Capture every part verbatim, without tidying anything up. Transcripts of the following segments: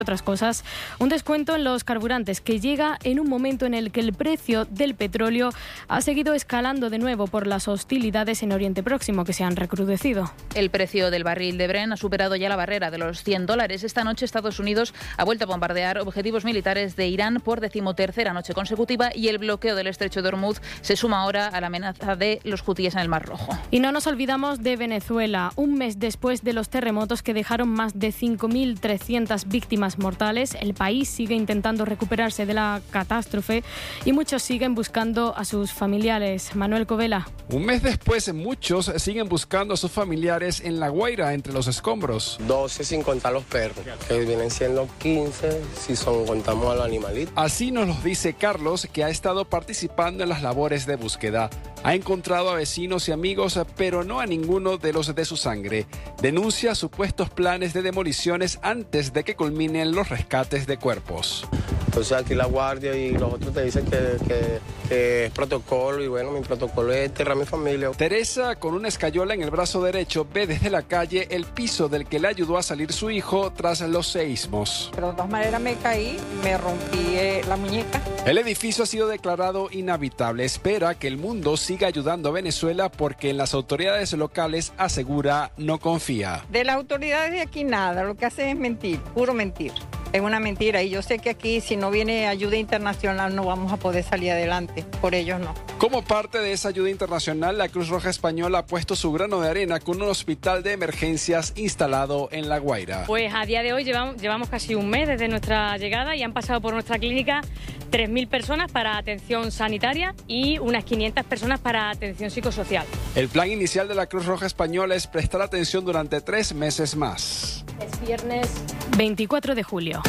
otras cosas, un descuento en los carburantes que llega en un momento en el que el precio del petróleo ha seguido escalando de nuevo por las hostilidades en Oriente Próximo que se han recrudecido. El precio del barril de Brent ha superado ya la barrera de los cien dólares. Esta noche Estados Unidos ha vuelto a bombardear objetivos militares de Irán por decimotercera noche consecutiva y el bloqueo del estrecho de Hormuz se suma ahora a la amenaza de los hutíes en el Mar Rojo. Y no nos olvidamos de Venezuela. Un mes después de los terremotos que dejaron más de cinco mil trescientas víctimas mortales, el país sigue intentando recuperarse de la catástrofe y muchos siguen buscando a sus familiares. Manuel Covela. Un mes después, muchos siguen buscando a sus familiares en La Guaira, entre los escombros. doce sin contar los perros, que vienen siendo quince si son, contamos a los animalitos. Así nos lo dice Carlos, que ha estado participando en las labores de búsqueda. Ha encontrado a vecinos y amigos, pero no a ninguno de los de su sangre. Denuncia supuestos planes de demoliciones antes de que culminen los rescates de cuerpos. Entonces aquí la guardia y los otros te dicen que, que, que es protocolo y bueno, mi protocolo es enterrar a mi familia. Teresa, con una escayola en el brazo derecho, ve desde la calle el piso del que le ayudó a salir su hijo tras los seísmos. Pero de todas maneras me caí, me rompí eh, la muñeca. El edificio ha sido declarado inhabitable. Espera que el mundo siga ayudando a Venezuela porque en las autoridades locales, asegura, no confía. De las autoridades de aquí nada, lo que hacen es mentir, puro mentir. Es una mentira y yo sé que aquí si no viene ayuda internacional no vamos a poder salir adelante, por ellos no. Como parte de esa ayuda internacional, la Cruz Roja Española ha puesto su grano de arena con un hospital de emergencias instalado en La Guaira. Pues a día de hoy llevamos, llevamos casi un mes desde nuestra llegada y han pasado por nuestra clínica tres mil personas para atención sanitaria y unas quinientas personas para atención psicosocial. El plan inicial de la Cruz Roja Española es prestar atención durante tres meses más. Es viernes veinticuatro de julio.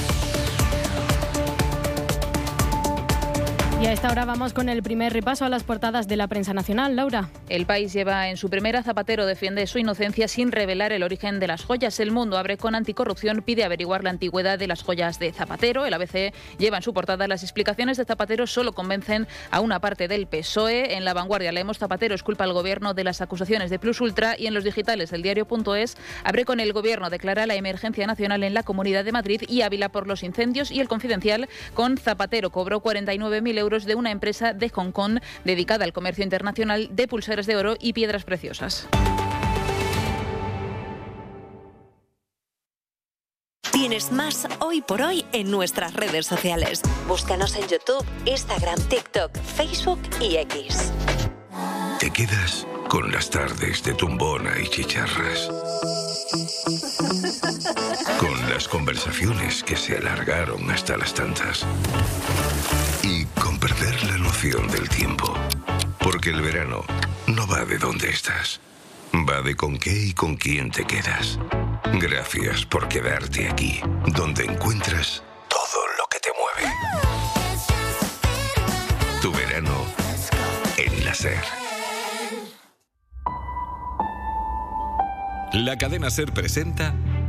Y a esta hora vamos con el primer repaso a las portadas de la prensa nacional. Laura. El País lleva en su primera: Zapatero defiende su inocencia sin revelar el origen de las joyas. El Mundo abre con: anticorrupción pide averiguar la antigüedad de las joyas de Zapatero. El A B C lleva en su portada: las explicaciones de Zapatero solo convencen a una parte del P S O E. En La Vanguardia leemos: Zapatero esculpa al gobierno de las acusaciones de Plus Ultra. Y en los digitales, el diario.es abre con: el gobierno declara la emergencia nacional en la Comunidad de Madrid y Ávila por los incendios. Y el Confidencial con: Zapatero cobró cuarenta y nueve mil euros de una empresa de Hong Kong dedicada al comercio internacional de pulseras de oro y piedras preciosas. Tienes más Hoy por Hoy en nuestras redes sociales. Búscanos en YouTube, Instagram, TikTok, Facebook y X. Te quedas con las tardes de tumbona y chicharras. Con las conversaciones que se alargaron hasta las tantas. Y con perder la noción del tiempo. Porque el verano no va de dónde estás. Va de con qué y con quién te quedas. Gracias por quedarte aquí, donde encuentras todo lo que te mueve. Tu verano en la SER. La cadena SER presenta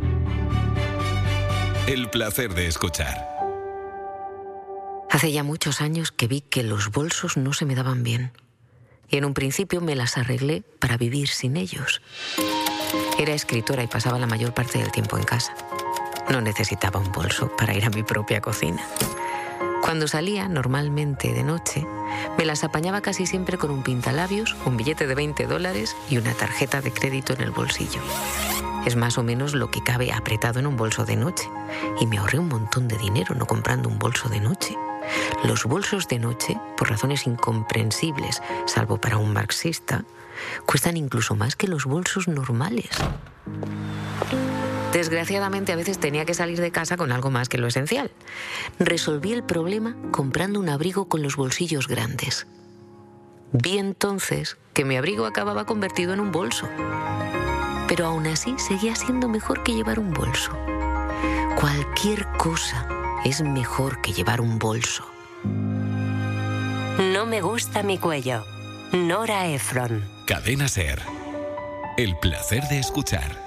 El placer de escuchar. Hace ya muchos años que vi que los bolsos no se me daban bien. Y en un principio me las arreglé para vivir sin ellos. Era escritora y pasaba la mayor parte del tiempo en casa. No necesitaba un bolso para ir a mi propia cocina. Cuando salía, normalmente de noche, me las apañaba casi siempre con un pintalabios, un billete de veinte dólares y una tarjeta de crédito en el bolsillo. Es más o menos lo que cabe apretado en un bolso de noche. Y me ahorré un montón de dinero no comprando un bolso de noche. Los bolsos de noche, por razones incomprensibles, salvo para un marxista, cuestan incluso más que los bolsos normales. Desgraciadamente, a veces tenía que salir de casa con algo más que lo esencial. Resolví el problema comprando un abrigo con los bolsillos grandes. Vi entonces que mi abrigo acababa convertido en un bolso. Pero aún así seguía siendo mejor que llevar un bolso. Cualquier cosa es mejor que llevar un bolso. No me gusta mi cuello. Nora Ephron. Cadena SER. El placer de escuchar.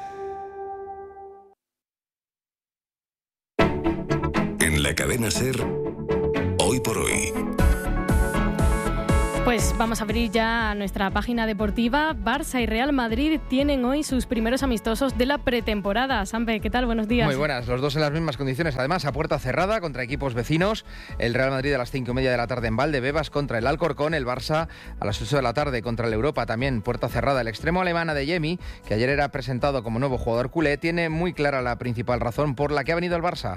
En la cadena SER, Hoy por Hoy. Pues vamos a abrir ya nuestra página deportiva. Barça y Real Madrid tienen hoy sus primeros amistosos de la pretemporada. Sampe, ¿qué tal? Buenos días. Muy buenas, los dos en las mismas condiciones. Además, a puerta cerrada contra equipos vecinos. El Real Madrid a las cinco y media de la tarde en Valdebebas contra el Alcorcón. El Barça a las ocho de la tarde contra el Europa, también puerta cerrada. El extremo alemán Adeyemi, que ayer era presentado como nuevo jugador culé, tiene muy clara la principal razón por la que ha venido al Barça.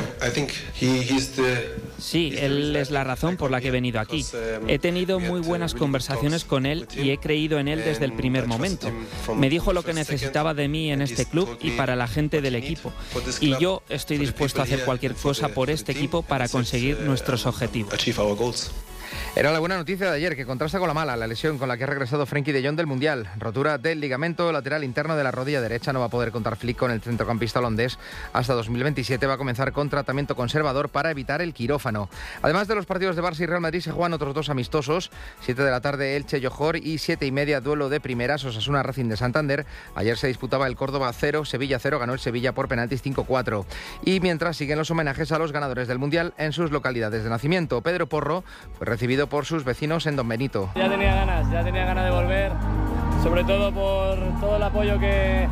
Sí, él es la razón por la que he venido aquí. He tenido muy buenas conversaciones con él y he creído en él desde el primer momento. Me dijo lo que necesitaba de mí en este club y para la gente del equipo. Y yo estoy dispuesto a hacer cualquier cosa por este equipo para conseguir nuestros objetivos. Era la buena noticia de ayer, que contrasta con la mala, la lesión con la que ha regresado Frenkie de Jong del Mundial. Rotura del ligamento lateral interno de la rodilla derecha. No va a poder contar Flick con el centrocampista holandés hasta dos mil veintisiete. Va a comenzar con tratamiento conservador para evitar el quirófano. Además de los partidos de Barça y Real Madrid, se juegan otros dos amistosos. siete de la tarde Elche Johor y siete y media duelo de primeras Osasuna Racing de Santander. Ayer se disputaba el Córdoba cero, Sevilla cero, ganó el Sevilla por penaltis cinco cuatro. Y mientras siguen los homenajes a los ganadores del Mundial en sus localidades de nacimiento. Pedro Porro fue recibido por sus vecinos en Don Benito. Ya tenía ganas, ya tenía ganas de volver, sobre todo por todo el apoyo que,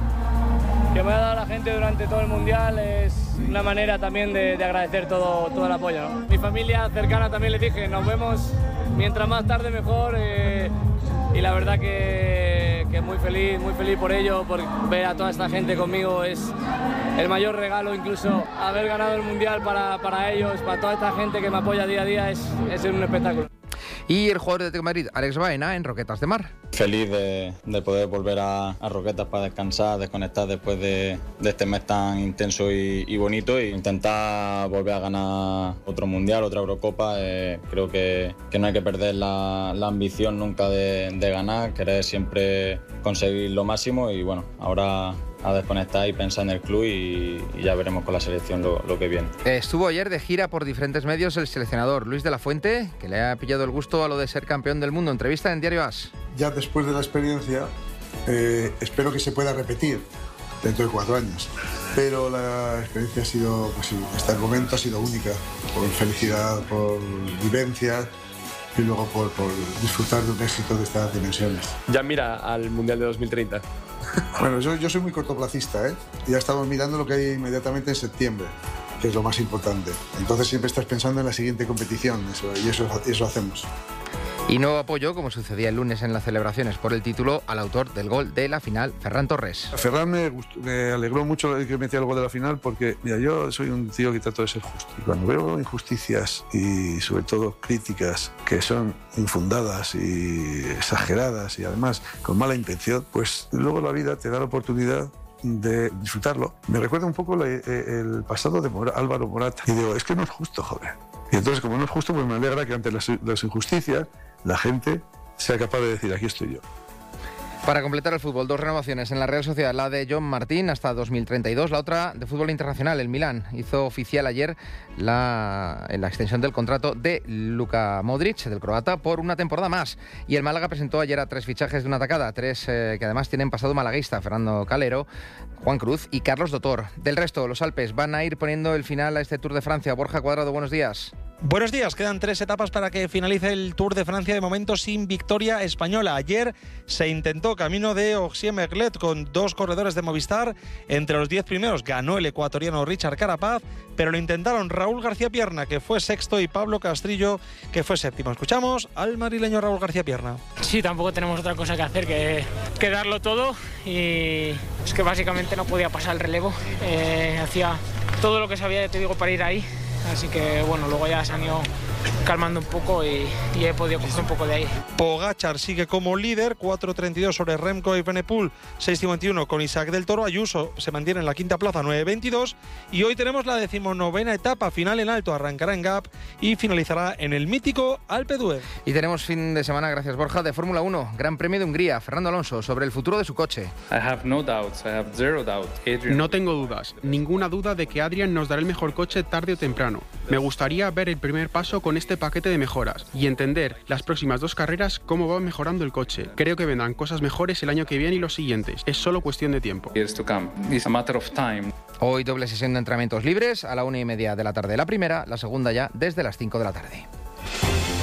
que me ha dado la gente durante todo el Mundial. Es una manera también de, de agradecer todo, todo el apoyo, ¿no? Mi familia cercana también les dije, nos vemos mientras más tarde mejor, eh, y la verdad que, que muy feliz, muy feliz por ello, por ver a toda esta gente conmigo. Es el mayor regalo, incluso haber ganado el Mundial para, para ellos, para toda esta gente que me apoya día a día, es, es un espectáculo. Y el jugador de Atlético de Madrid, Alex Baena, en Roquetas de Mar. Feliz de, de poder volver a, a Roquetas para descansar, desconectar después de, de este mes tan intenso y, y bonito, e intentar volver a ganar otro Mundial, otra Eurocopa. Eh, creo que, que no hay que perder la, la ambición nunca de, de ganar, querer siempre conseguir lo máximo, y bueno, ahora a desconectar y pensar en el club, y, y ya veremos con la selección lo, lo que viene. Estuvo ayer de gira por diferentes medios el seleccionador Luis de la Fuente, que le ha pillado el gusto a lo de ser campeón del mundo. Entrevista en Diario As. Ya después de la experiencia, eh, espero que se pueda repetir dentro de cuatro años. Pero la experiencia ha sido, pues sí, hasta el momento ha sido única, por felicidad, por vivencias y luego por, por disfrutar de un éxito de estas dimensiones. Ya mira al Mundial de dos mil treinta. Bueno, yo, yo soy muy cortoplacista, ¿eh? Ya estamos mirando lo que hay inmediatamente en septiembre, que es lo más importante. Entonces siempre estás pensando en la siguiente competición, eso, y eso, eso hacemos. Y nuevo apoyo, como sucedía el lunes en las celebraciones por el título, al autor del gol de la final, Ferran Torres. A Ferran me, gustó, me alegró mucho que metiera el gol de la final, porque mira, yo soy un tío que trato de ser justo. Y cuando veo injusticias y sobre todo críticas que son infundadas y exageradas y además con mala intención, pues luego la vida te da la oportunidad de disfrutarlo. Me recuerda un poco la, el pasado de Mora, Álvaro Morata. Y digo, es que no es justo, joder. Y entonces, como no es justo, pues me alegra que ante las, las injusticias la gente sea capaz de decir, aquí estoy yo. Para completar el fútbol, dos renovaciones en la Real Sociedad, la de John Martín hasta dos mil treinta y dos, la otra de fútbol internacional, el Milán. Hizo oficial ayer la, la extensión del contrato de Luka Modric, del croata, por una temporada más. Y el Málaga presentó ayer a tres fichajes de una tacada, tres eh, que además tienen pasado malaguista: Fernando Calero, Juan Cruz y Carlos Dotor. Del resto, los Alpes van a ir poniendo el final a este Tour de Francia. Borja Cuadrado, buenos días. Buenos días, quedan tres etapas para que finalice el Tour de Francia, de momento sin victoria española. Ayer se intentó camino de Ogier-Merlet con dos corredores de Movistar. Entre los diez primeros ganó el ecuatoriano Richard Carapaz, pero lo intentaron Raúl García Pierna, que fue sexto, y Pablo Castrillo, que fue séptimo. Escuchamos al madrileño Raúl García Pierna. Sí, tampoco tenemos otra cosa que hacer que, que darlo todo, y es que básicamente no podía pasar el relevo. Eh, hacía todo lo que sabía, te digo, para ir ahí. Así que bueno, luego ya se han ido calmando un poco y, y he podido coger un poco de aire. Pogačar sigue como líder, cuatro treinta y dos sobre Remco y Evenepoel, seis cincuenta y uno con Isaac del Toro. Ayuso se mantiene en la quinta plaza, nueve veintidós. Y hoy tenemos la decimonovena etapa, final en alto, arrancará en Gap y finalizará en el mítico Alpe d'Huez. Y tenemos fin de semana, gracias Borja, de Fórmula uno, Gran Premio de Hungría. Fernando Alonso sobre el futuro de su coche. I have no doubts, I have zero doubt. Adrian... No tengo dudas, ninguna duda de que Adrian nos dará el mejor coche tarde o temprano. Me gustaría ver el primer paso con este paquete de mejoras y entender las próximas dos carreras cómo va mejorando el coche. Creo que vendrán cosas mejores el año que viene y los siguientes. Es solo cuestión de tiempo. Hoy doble sesión de entrenamientos libres a la una y media de la tarde la primera, la segunda ya desde las cinco de la tarde.